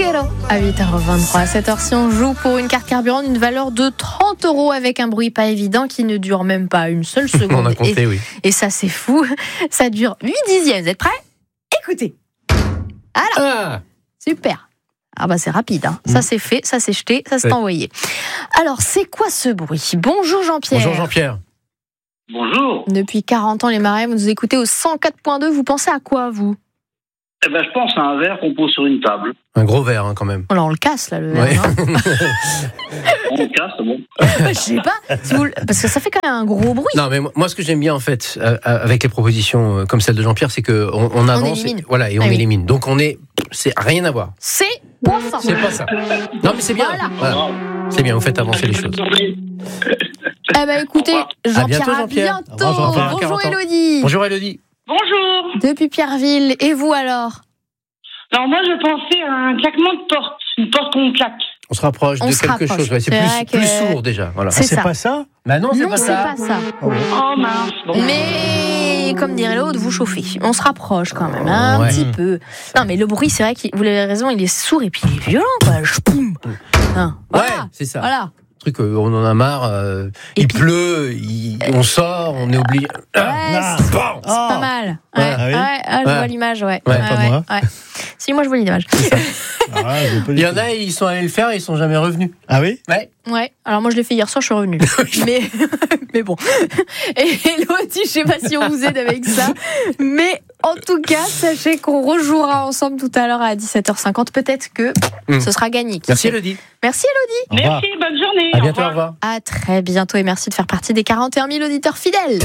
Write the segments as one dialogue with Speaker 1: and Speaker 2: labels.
Speaker 1: Vaquero à 8h23. À cette heure-ci, on joue pour une carte carburant d'une valeur de 30 € avec un bruit pas évident qui ne dure même pas une seule seconde.
Speaker 2: On a compté, oui.
Speaker 1: Et ça, c'est fou. Ça dure 8 dixièmes. Vous êtes prêts ? Écoutez. Alors, super. Ah bah c'est rapide, hein. Ça c'est fait, ça c'est jeté, ça c'est envoyé. Alors c'est quoi ce bruit ? Bonjour Jean-Pierre.
Speaker 2: Bonjour Jean-Pierre.
Speaker 3: Bonjour.
Speaker 1: Depuis 40 ans les Marais, vous nous écoutez au 104.2, vous pensez à quoi vous ?
Speaker 3: Eh ben, je pense à un verre qu'on pose sur une table.
Speaker 2: Un gros verre quand même.
Speaker 1: Oh là, on le casse là le verre.
Speaker 2: Ouais.
Speaker 3: On le casse, c'est bon.
Speaker 1: Je sais pas, parce que ça fait quand même un gros bruit.
Speaker 2: Non mais moi ce que j'aime bien en fait avec les propositions comme celle de Jean-Pierre, c'est que on avance
Speaker 1: élimine.
Speaker 2: Et on élimine. Donc c'est rien à voir.
Speaker 1: C'est pas ça.
Speaker 2: C'est pas ça. Non mais c'est bien.
Speaker 1: Voilà.
Speaker 2: C'est bien, vous faites avancer les choses.
Speaker 1: Eh ben écoutez, Jean-Pierre,
Speaker 2: à bientôt.
Speaker 1: Au revoir,
Speaker 2: Jean-Pierre.
Speaker 1: Bonjour
Speaker 2: 40 ans.
Speaker 1: Élodie.
Speaker 2: Bonjour Élodie.
Speaker 4: Bonjour.
Speaker 1: Depuis Pierreville, et vous alors ?
Speaker 4: Alors moi je pensais à un claquement de porte, une porte qu'on claque.
Speaker 2: On se rapproche de quelque chose. Ouais, c'est
Speaker 1: vrai
Speaker 2: plus
Speaker 1: que-
Speaker 2: sourd déjà. Voilà.
Speaker 1: C'est
Speaker 5: C'est
Speaker 1: ça.
Speaker 5: pas ça ?
Speaker 2: Bah non, c'est
Speaker 1: Non,
Speaker 2: pas
Speaker 1: c'est
Speaker 2: ça.
Speaker 1: pas ça.
Speaker 4: Oh mince. Bon.
Speaker 1: Mais comme dirait l'autre, vous chauffez. On se rapproche quand même, un
Speaker 2: Ouais.
Speaker 1: petit peu. Non, mais le bruit, c'est vrai que vous avez raison, il est sourd et puis il est violent, quoi. Poum. Hein, voilà.
Speaker 2: Ouais, c'est ça.
Speaker 1: Voilà.
Speaker 2: Truc, on en a marre.
Speaker 1: Et
Speaker 2: Il
Speaker 1: puis-
Speaker 2: pleut, on sort, on est obligé.
Speaker 1: Ouais,
Speaker 5: Ah,
Speaker 1: c'est
Speaker 2: Bon.
Speaker 1: pas mal.
Speaker 2: Ouais.
Speaker 1: Ouais,
Speaker 5: Ah oui
Speaker 1: je vois l'image, ouais.
Speaker 2: Ouais,
Speaker 5: pas moi.
Speaker 1: Ouais. Si, moi, je vois l'image.
Speaker 5: Ah, je veux pas
Speaker 2: Il
Speaker 5: du
Speaker 2: y en
Speaker 5: tout.
Speaker 2: a, ils sont allés le faire et ils sont jamais revenus.
Speaker 5: Ah oui ?
Speaker 2: Ouais.
Speaker 1: Ouais. Alors, moi, je l'ai fait hier soir, je suis revenue. mais bon. Et Elodie, je sais pas si on vous aide avec ça. Mais en tout cas, sachez qu'on rejouera ensemble tout à l'heure à 17h50. Peut-être que ce sera gagné. Qui
Speaker 2: Merci
Speaker 1: sait.
Speaker 2: Élodie.
Speaker 1: Merci Elodie.
Speaker 5: Au revoir.
Speaker 4: Merci, bonne journée.
Speaker 2: À
Speaker 4: Au
Speaker 2: bientôt, au
Speaker 4: revoir.
Speaker 2: revoir.
Speaker 1: À très bientôt et merci de faire partie des 41 000 auditeurs fidèles.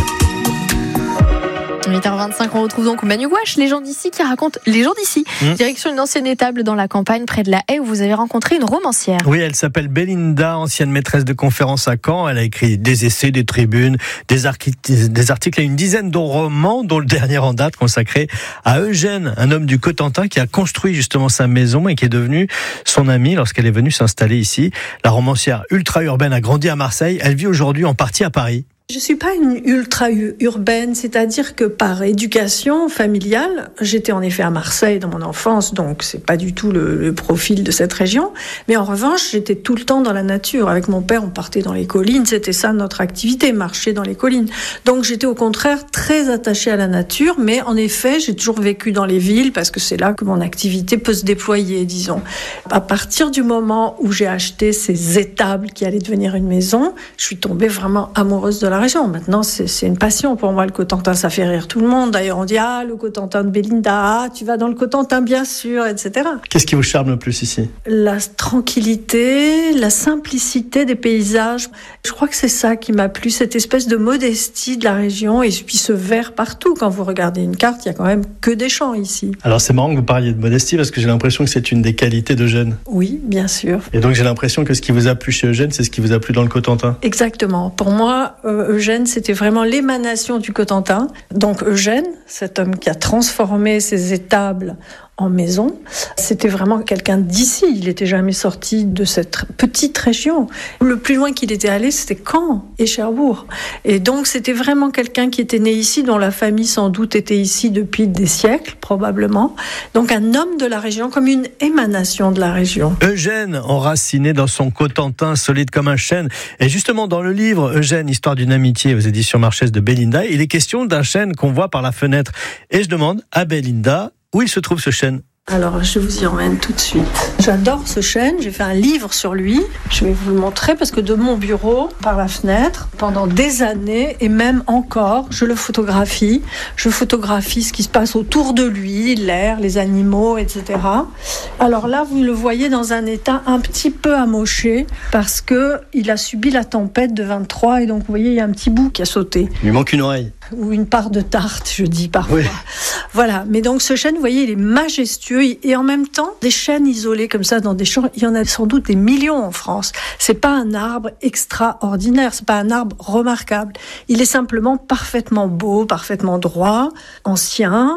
Speaker 1: 8h25, on retrouve donc Manu Gouache, légende d'ici, qui raconte légende d'ici. Direction une ancienne étable dans la campagne près de la Haye où vous avez rencontré une romancière.
Speaker 5: Oui, elle s'appelle Belinda, ancienne maîtresse de conférences à Caen. Elle a écrit des essais, des tribunes, des articles et une dizaine de romans, dont le dernier en date consacré à Eugène, un homme du Cotentin qui a construit justement sa maison et qui est devenu son ami lorsqu'elle est venue s'installer ici. La romancière ultra-urbaine a grandi à Marseille. Elle vit aujourd'hui en partie à Paris.
Speaker 6: Je suis pas une ultra-urbaine, c'est-à-dire que par éducation familiale, j'étais en effet à Marseille dans mon enfance, donc c'est pas du tout le profil de cette région. Mais en revanche, j'étais tout le temps dans la nature. Avec mon père, on partait dans les collines, c'était ça notre activité, marcher dans les collines. Donc j'étais au contraire très attachée à la nature, mais en effet, j'ai toujours vécu dans les villes parce que c'est là que mon activité peut se déployer, disons. À partir du moment où j'ai acheté ces étables qui allaient devenir une maison, je suis tombée vraiment amoureuse de la région. Maintenant, c'est une passion pour moi, le Cotentin, ça fait rire tout le monde. D'ailleurs, on dit, le Cotentin de Belinda, tu vas dans le Cotentin, bien sûr, etc.
Speaker 5: Qu'est-ce qui vous charme le plus ici ?
Speaker 6: La tranquillité, la simplicité des paysages. Je crois que c'est ça qui m'a plu, cette espèce de modestie de la région et puis ce vert partout. Quand vous regardez une carte, il y a quand même que des champs ici.
Speaker 5: Alors c'est marrant que vous parliez de modestie parce que j'ai l'impression que c'est une des qualités d'Eugène.
Speaker 6: Oui, bien sûr.
Speaker 5: Et donc j'ai l'impression que ce qui vous a plu chez Eugène, c'est ce qui vous a plu dans le Cotentin.
Speaker 6: Exactement. Pour moi, Eugène, c'était vraiment l'émanation du Cotentin. Donc Eugène, cet homme qui a transformé ses étables en maison, c'était vraiment quelqu'un d'ici. Il n'était jamais sorti de cette petite région. Le plus loin qu'il était allé, c'était Caen et Cherbourg. Et donc c'était vraiment quelqu'un qui était né ici, dont la famille sans doute était ici depuis des siècles, probablement. Donc un homme de la région, comme une émanation de la région.
Speaker 5: Eugène, enraciné dans son Cotentin, solide comme un chêne. Et justement, dans le livre Eugène, histoire d'une amitié aux éditions Marchès de Belinda, il est question d'un chêne qu'on voit par la fenêtre. Et je demande à Belinda où il se trouve ce chêne.
Speaker 6: Alors, je vous y emmène tout de suite. J'adore ce chêne, j'ai fait un livre sur lui. Je vais vous le montrer parce que de mon bureau, par la fenêtre, pendant des années, et même encore, je le photographie. Je photographie ce qui se passe autour de lui, l'air, les animaux, etc. Alors là, vous le voyez dans un état un petit peu amoché parce qu'il a subi la tempête de 23 et donc, vous voyez, il y a un petit bout qui a sauté.
Speaker 5: Il lui manque une oreille.
Speaker 6: Ou une part de tarte, je dis parfois.
Speaker 5: Oui.
Speaker 6: Voilà, mais donc ce chêne, vous voyez, il est majestueux et en même temps, des chênes isolés comme ça dans des champs, il y en a sans doute des millions en France. C'est pas un arbre extraordinaire, c'est pas un arbre remarquable. Il est simplement parfaitement beau, parfaitement droit, ancien.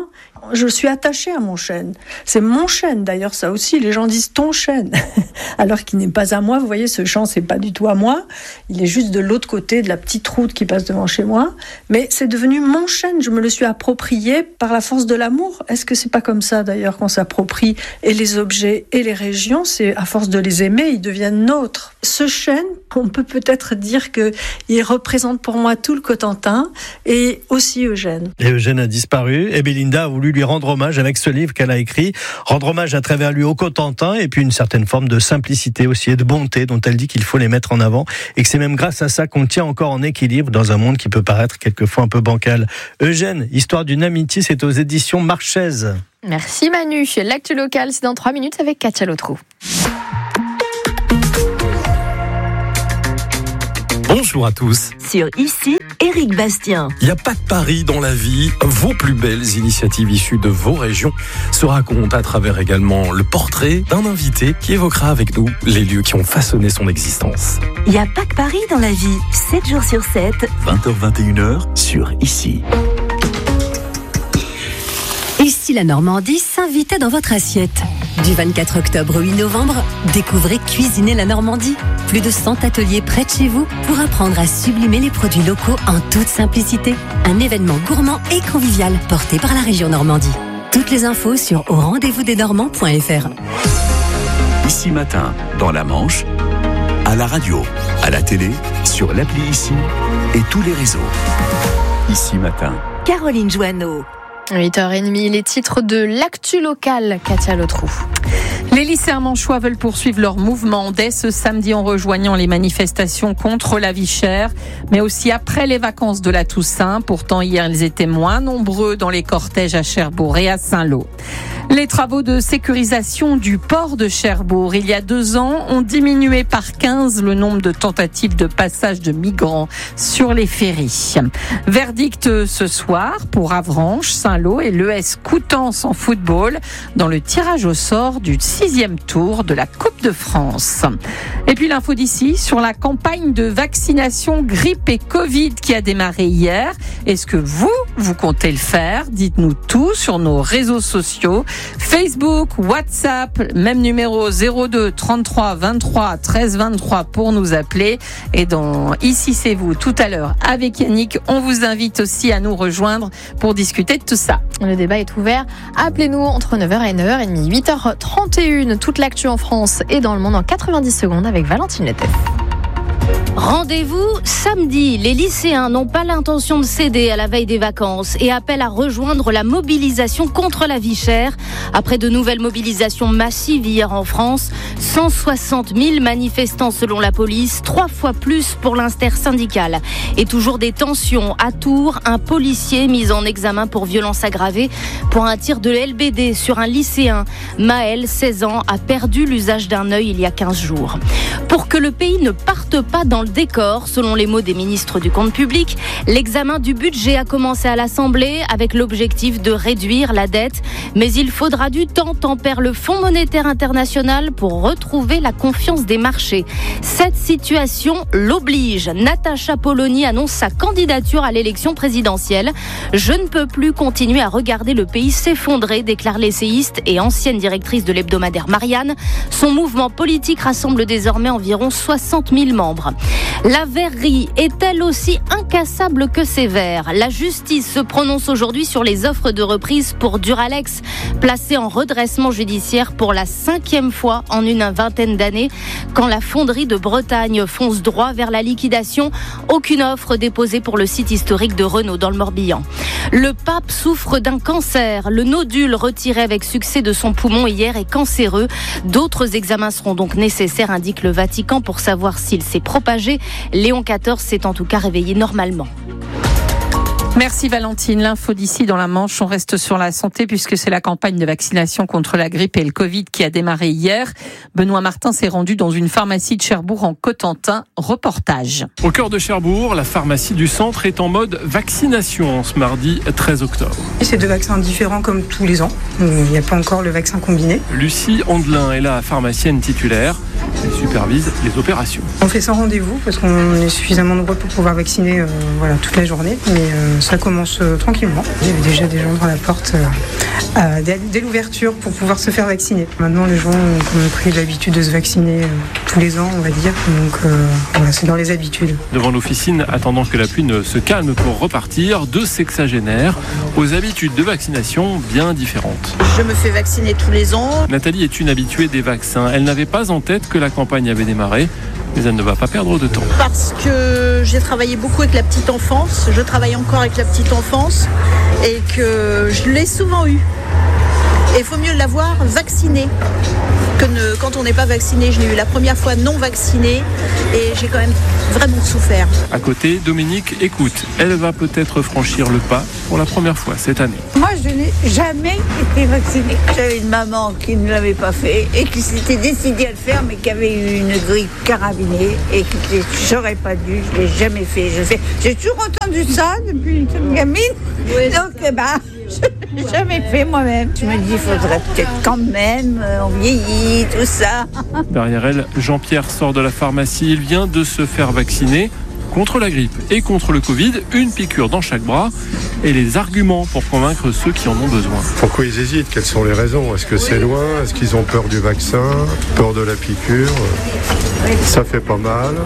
Speaker 6: je suis attachée à mon chêne. C'est mon chêne, d'ailleurs, ça aussi, les gens disent ton chêne, alors qu'il n'est pas à moi. Vous voyez, ce champ, c'est pas du tout à moi. Il est juste de l'autre côté de la petite route qui passe devant chez moi. Mais c'est devenu mon chêne. Je me le suis approprié par la force de l'amour. Est-ce que c'est pas comme ça, d'ailleurs, qu'on s'approprie et les objets et les régions? C'est à force de les aimer, ils deviennent nôtres. Ce chêne, on peut peut-être dire qu'il représente pour moi tout le Cotentin et aussi Eugène.
Speaker 5: Et Eugène a disparu et Belinda a voulu lui rendre hommage avec ce livre qu'elle a écrit. Rendre hommage à travers lui au Cotentin et puis une certaine forme de simplicité aussi et de bonté dont elle dit qu'il faut les mettre en avant et que c'est même grâce à ça qu'on tient encore en équilibre dans un monde qui peut paraître quelquefois un peu bancal. Eugène, Histoire d'une amitié, c'est aux éditions Marchèse.
Speaker 1: Merci Manu. L'actu locale, c'est dans 3 minutes avec Katia Lotrou.
Speaker 7: Bonjour à tous.
Speaker 8: Sur Ici, Éric Bastien.
Speaker 7: Il n'y a pas que Paris dans la vie. Vos plus belles initiatives issues de vos régions se racontent à travers également le portrait d'un invité qui évoquera avec nous les lieux qui ont façonné son existence.
Speaker 8: Il n'y a pas que Paris dans la vie. 7 jours sur 7.
Speaker 9: 20h-21h sur Ici.
Speaker 10: Ici la Normandie s'invitait dans votre assiette. Du 24 octobre au 8 novembre, découvrez Cuisiner la Normandie. Plus de 100 ateliers près de chez vous pour apprendre à sublimer les produits locaux en toute simplicité. Un événement gourmand et convivial porté par la région Normandie. Toutes les infos sur aurendezvousdesnormands.fr.
Speaker 9: Ici Matin, dans la Manche, à la radio, à la télé, sur l'appli Ici et tous les réseaux. Ici Matin.
Speaker 8: Caroline Joanneau.
Speaker 1: 8h30, les titres de l'actu locale, Katia Lotrou.
Speaker 11: Les lycéens manchois veulent poursuivre leur mouvement dès ce samedi en rejoignant les manifestations contre la vie chère, mais aussi après les vacances de la Toussaint. Pourtant, hier, ils étaient moins nombreux dans les cortèges à Cherbourg et à Saint-Lô. Les travaux de sécurisation du port de Cherbourg, il y a 2 ans, ont diminué par 15 le nombre de tentatives de passage de migrants sur les ferries. Verdict ce soir pour Avranches, Saint-Lô et l'ES Coutances en football dans le tirage au sort du 6e tour de la Coupe de France. Et puis l'info d'ici sur la campagne de vaccination grippe et Covid qui a démarré hier. Est-ce que vous comptez le faire? Dites-nous tout sur nos réseaux sociaux. Facebook, WhatsApp, même numéro 02 33 23 13 23 pour nous appeler. Et dans Ici c'est vous tout à l'heure avec Yannick, on vous invite aussi à nous rejoindre pour discuter de tout ça.
Speaker 1: Le débat est ouvert. Appelez-nous entre 9h et 9h30, 8h31. Toute l'actu en France et dans le monde en 90 secondes avec Valentine Letef.
Speaker 12: Rendez-vous samedi. Les lycéens n'ont pas l'intention de céder à la veille des vacances et appellent à rejoindre la mobilisation contre la vie chère. Après de nouvelles mobilisations massives hier en France, 160 000 manifestants selon la police, 3 fois plus pour l'intersyndicale. Et toujours des tensions. À Tours, un policier mis en examen pour violence aggravée pour un tir de LBD sur un lycéen. Maël, 16 ans, a perdu l'usage d'un œil il y a 15 jours. Pour que le pays ne parte pas dans le décor, selon les mots des ministres du compte public, l'examen du budget a commencé à l'Assemblée avec l'objectif de réduire la dette. Mais il faudra du temps, tempère le Fonds monétaire international pour retrouver la confiance des marchés. Cette situation l'oblige. Natacha Polony annonce sa candidature à l'élection présidentielle. Je ne peux plus continuer à regarder le pays s'effondrer, déclare l'essayiste et ancienne directrice de l'hebdomadaire Marianne. Son mouvement politique rassemble désormais environ 60 000 membres. La verrerie est elle aussi incassable que sévère. La justice se prononce aujourd'hui sur les offres de reprise pour Duralex, placé en redressement judiciaire pour la 5e fois en une vingtaine d'années. Quand la fonderie de Bretagne fonce droit vers la liquidation, aucune offre déposée pour le site historique de Renault dans le Morbihan. Le pape souffre d'un cancer. Le nodule retiré avec succès de son poumon hier est cancéreux. D'autres examens seront donc nécessaires, indique le Vatican, pour savoir s'il s'est propagé. Léon XIV s'est en tout cas réveillé normalement.
Speaker 11: Merci Valentine. L'info d'ici dans la Manche, on reste sur la santé puisque c'est la campagne de vaccination contre la grippe et le Covid qui a démarré hier. Benoît Martin s'est rendu dans une pharmacie de Cherbourg en Cotentin. Reportage.
Speaker 13: Au cœur de Cherbourg, la pharmacie du centre est en mode vaccination en ce mardi 13 octobre.
Speaker 14: C'est 2 vaccins différents comme tous les ans. Il n'y a pas encore le vaccin combiné.
Speaker 13: Lucie Andelin est la pharmacienne titulaire. et supervise les opérations.
Speaker 14: On fait sans rendez-vous parce qu'on est suffisamment nombreux pour pouvoir vacciner toute la journée, mais ça commence tranquillement. Il y avait déjà des gens devant la porte dès l'ouverture pour pouvoir se faire vacciner. Maintenant, les gens ont pris l'habitude de se vacciner tous les ans, on va dire, donc c'est dans les habitudes.
Speaker 13: Devant l'officine, attendant que la pluie ne se calme pour repartir, 2 sexagénaires aux habitudes de vaccination bien différentes.
Speaker 15: Je me fais vacciner tous les ans.
Speaker 13: Nathalie est une habituée des vaccins. Elle n'avait pas en tête que la campagne avait démarré, mais elle ne va pas perdre de temps.
Speaker 15: Parce que j'ai travaillé beaucoup avec la petite enfance, je travaille encore avec la petite enfance et que je l'ai souvent eu. Et il faut mieux l'avoir vacciné que quand on n'est pas vacciné. Je l'ai eu la première fois non vacciné et j'ai quand même vraiment souffert.
Speaker 13: À côté, Dominique écoute. Elle va peut-être franchir le pas pour la première fois cette année.
Speaker 16: Moi, je n'ai jamais été vaccinée.
Speaker 17: J'avais une maman qui ne l'avait pas fait et qui s'était décidée à le faire, mais qui avait eu une grippe carabinée et qui disait j'aurais pas dû, je l'ai jamais fait. J'ai toujours entendu ça depuis toute gamine. Oui, donc, je n'ai jamais fait moi-même. Je me dis, il faudrait peut-être quand même, on vieillit, tout ça.
Speaker 13: Derrière elle, Jean-Pierre sort de la pharmacie. Il vient de se faire vacciner contre la grippe et contre le Covid. Une piqûre dans chaque bras et les arguments pour convaincre ceux qui en ont besoin.
Speaker 18: Pourquoi ils hésitent? Quelles sont les raisons? Est-ce que c'est loin? Est-ce qu'ils ont peur du vaccin? Peur de la piqûre? Ça fait pas mal.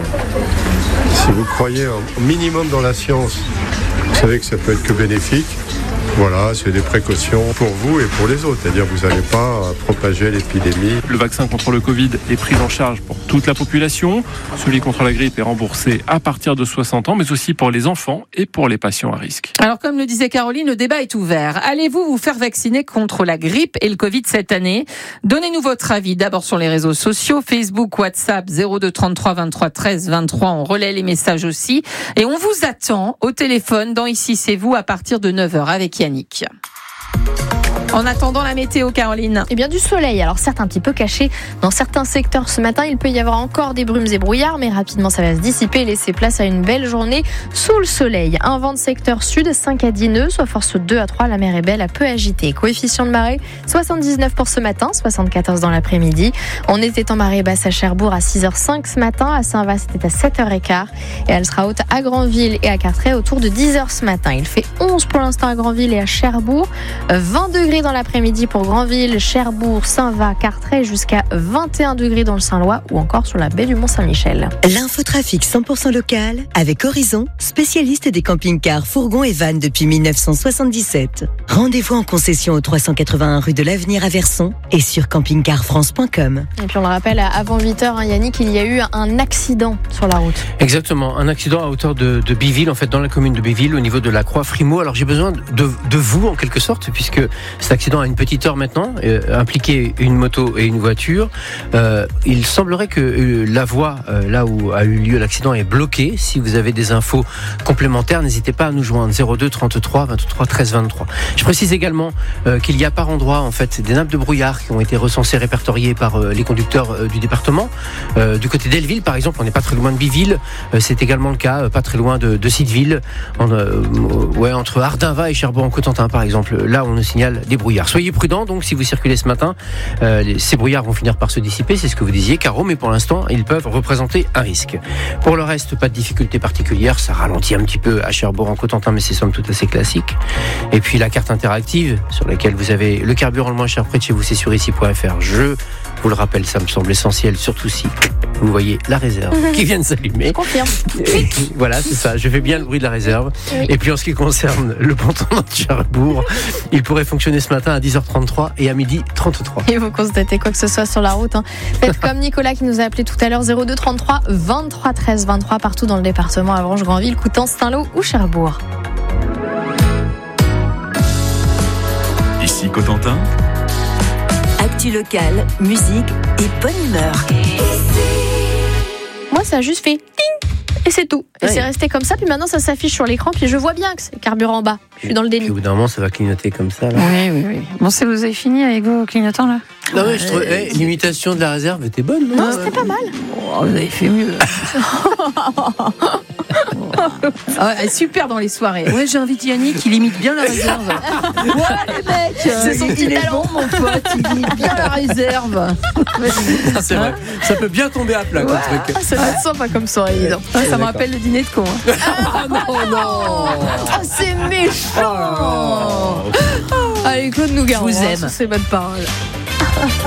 Speaker 18: Si vous croyez un minimum dans la science, vous savez que ça peut être que bénéfique. Voilà, c'est des précautions pour vous et pour les autres, c'est-à-dire que vous n'allez pas propager l'épidémie.
Speaker 13: Le vaccin contre le Covid est pris en charge pour toute la population. Celui contre la grippe est remboursé à partir de 60 ans, mais aussi pour les enfants et pour les patients à risque.
Speaker 11: Alors, comme le disait Caroline, le débat est ouvert. Allez-vous vous faire vacciner contre la grippe et le Covid cette année? Donnez-nous votre avis d'abord sur les réseaux sociaux, Facebook, WhatsApp, 02 33 23 13 23. On relaie les messages aussi. Et on vous attend au téléphone dans Ici c'est vous à partir de 9h avec Yannick. En attendant la météo, Caroline.
Speaker 1: Eh bien, du soleil. Alors, certes, un petit peu caché dans certains secteurs ce matin. Il peut y avoir encore des brumes et brouillards, mais rapidement, ça va se dissiper et laisser place à une belle journée sous le soleil. Un vent de secteur sud, 5 à 10 nœuds, soit force 2 à 3. La mer est belle, à peu agitée. Coefficient de marée, 79 pour ce matin, 74 dans l'après-midi. On était en marée basse à Cherbourg à 6h05 ce matin. À Saint-Vaast, c'était à 7h15. Et elle sera haute à Granville et à Carteret autour de 10h ce matin. Il fait 11 pour l'instant à Granville et à Cherbourg. 20 degrés dans l'après-midi pour Granville, Cherbourg, Saint-Va, Carteret, jusqu'à 21 degrés dans le Saint-Lois ou encore sur la baie du Mont-Saint-Michel.
Speaker 8: L'infotrafic 100% local avec Horizon, spécialiste des camping-cars, fourgons et vannes depuis 1977. Rendez-vous en concession au 381 rue de l'Avenir à Verson et sur campingcarfrance.com.
Speaker 1: Et puis on le rappelle, avant 8h, Yannick, il y a eu un accident sur la route.
Speaker 2: Exactement, un accident à hauteur de Biville, en fait dans la commune de Biville, au niveau de la Croix-Frimaud. Alors j'ai besoin de vous en quelque sorte, puisque cet accident a une petite heure maintenant, impliqué une moto et une voiture. Il semblerait que la voie là où a eu lieu l'accident est bloquée. Si vous avez des infos complémentaires, n'hésitez pas à nous joindre 02 33 23 13 23. Je précise également qu'il y a par endroit en fait des nappes de brouillard qui ont été recensées, répertoriées par les conducteurs du département. Du côté d'Elleville par exemple, on n'est pas très loin de Biville. C'est également le cas, pas très loin de Sitteville, entre Ardinva et Cherbourg-en-Cotentin par exemple. Là on nous signale des brouillards. Soyez prudents donc si vous circulez ce matin, ces brouillards vont finir par se dissiper, c'est ce que vous disiez Caro, mais pour l'instant ils peuvent représenter un risque. Pour le reste, pas de difficulté particulière, ça ralentit un petit peu à Cherbourg-en-Cotentin, mais c'est somme toute assez classique. Et puis la carte interactive sur laquelle vous avez le carburant le moins cher près de chez vous, c'est sur ici.fr. Je vous le rappelle, ça me semble essentiel, surtout si vous voyez la réserve qui vient de s'allumer.
Speaker 1: Je confirme.
Speaker 2: Voilà, c'est ça, je fais bien le bruit de la réserve. Oui. Et puis en ce qui concerne le ponton de Cherbourg, il pourrait fonctionner ce matin à 10h33 et à midi 33.
Speaker 1: Et vous constatez quoi que ce soit sur la route, faites comme Nicolas qui nous a appelé tout à l'heure, 02 33 23 13 23 partout dans le département, Avranches, Granville, Coutances, Saint-Lô ou Cherbourg.
Speaker 9: Ici Cotentin.
Speaker 8: Actu local, musique et bonne humeur.
Speaker 1: Moi, ça a juste fait ting et c'est tout. Et c'est resté comme ça, puis maintenant ça s'affiche sur l'écran, puis je vois bien que c'est le carburant en bas. Je suis dans le déni.
Speaker 2: Puis au bout d'un moment, ça va clignoter comme ça. Là.
Speaker 11: Oui. Bon, c'est vous avez fini avec vos clignotants là?
Speaker 2: Non, mais je trouve l'imitation de la réserve était bonne.
Speaker 1: Non, c'était pas mal.
Speaker 11: Oh, vous avez fait mieux. Super dans les soirées. Ouais, j'invite Yannick, il imite bien la réserve. Voilà les mecs,
Speaker 1: c'est son petit talent.
Speaker 11: Bon, mon pote, il imite bien la réserve.
Speaker 2: C'est vrai, ça peut bien tomber à plat comme truc.
Speaker 1: Ça va être sympa comme soirée, évidemment.
Speaker 11: Ça me rappelle le dîner de con.
Speaker 2: Non.
Speaker 1: C'est méchant. Allez, Claude Nougaro,
Speaker 11: Je vous aime.
Speaker 1: C'est bonne parole.